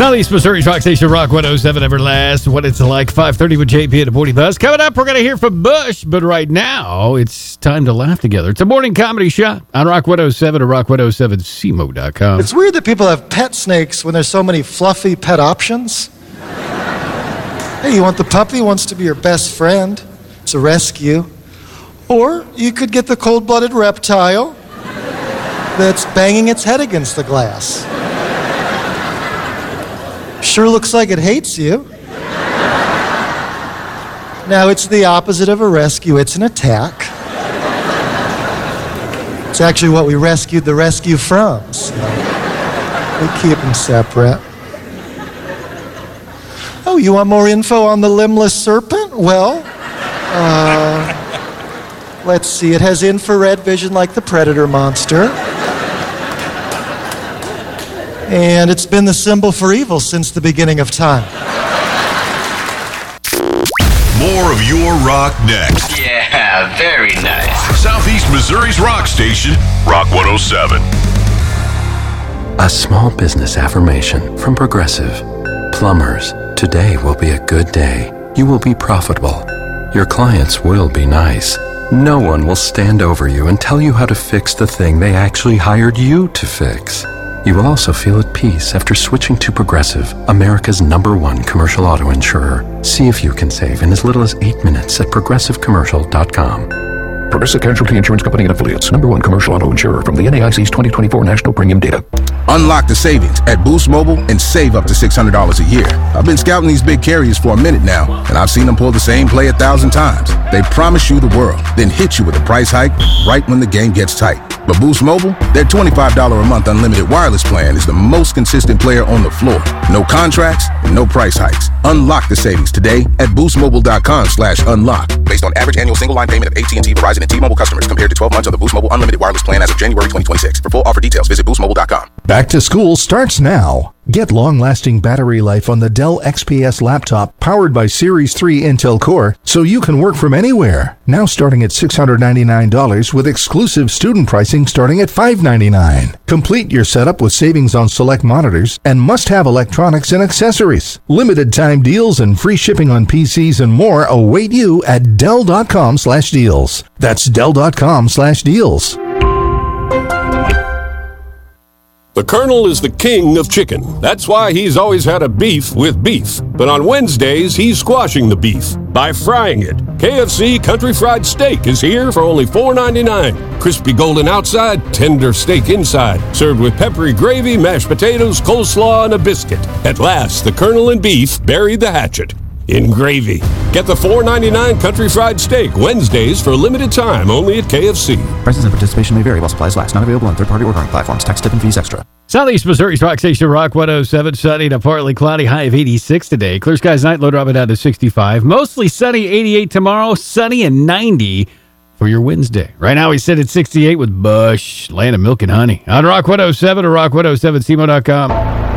Southeast Missouri's Rock Station, Rock 107 Everlast. What it's like, 5:30 with JP at the Morning Buzz. Coming up, we're going to hear from Bush, but right now, it's time to laugh together. It's a morning comedy shot on Rock 107 or rock107cmo.com. It's weird that people have pet snakes when there's so many fluffy pet options. Hey, you want the puppy, wants to be your best friend. It's a rescue. Or you could get the cold-blooded reptile that's banging its head against the glass. Sure looks like it hates you. Now, it's the opposite of a rescue. It's an attack. It's actually what we rescued the rescue from, so we keep them separate. Oh, you want more info on the limbless serpent? Well, let's see. It has infrared vision like the predator monster. And it's been the symbol for evil since the beginning of time. More of your rock next. Yeah, very nice. Southeast Missouri's rock station, Rock 107. A small business affirmation from Progressive. Plumbers, today will be a good day. You will be profitable. Your clients will be nice. No one will stand over you and tell you how to fix the thing they actually hired you to fix. You will also feel at peace after switching to Progressive, America's #1 commercial auto insurer. See if you can save in as little as 8 minutes at progressivecommercial.com. Progressive Casualty Insurance Company and Affiliates, #1 commercial auto insurer from the NAIC's 2024 National Premium Data. Unlock the savings at Boost Mobile and save up to $600 a year. I've been scouting these big carriers for a minute now, and I've seen them pull the same play 1,000 times. They promise you the world, then hit you with a price hike right when the game gets tight. But Boost Mobile, their $25 a month unlimited wireless plan is the most consistent player on the floor. No contracts, no price hikes. Unlock the savings today at boostmobile.com/unlock. Based on average annual single line payment of AT&T, Verizon, and T-Mobile customers compared to 12 months on the Boost Mobile unlimited wireless plan as of January 2026. For full offer details, visit boostmobile.com. Back to school starts now. Get long-lasting battery life on the Dell XPS laptop powered by Series 3 Intel Core so you can work from anywhere. Now starting at $699 with exclusive student pricing starting at $599. Complete your setup with savings on select monitors and must-have electronics and accessories. Limited time deals and free shipping on PCs and more await you at Dell.com/deals. That's Dell.com/deals. The Colonel is the king of chicken. That's why he's always had a beef with beef. But on Wednesdays, he's squashing the beef by frying it. KFC Country Fried Steak is here for only $4.99. Crispy golden outside, tender steak inside. Served with peppery gravy, mashed potatoes, coleslaw, and a biscuit. At last, the Colonel and beef bury the hatchet in gravy. Get the $4.99 Country Fried Steak Wednesdays for a limited time only at KFC. Prices and participation may vary while supplies last. Not available on third-party ordering platforms. Tax, tip, and fees extra. Southeast Missouri's Rock Station, Rock 107. Sunny to partly cloudy, high of 86 today. Clear skies night, low dropping down to 65. Mostly sunny, 88 tomorrow. Sunny and 90 for your Wednesday. Right now we sit at 68 with Bush, Land of Milk and Honey. On Rock 107 or rock107cmo.com.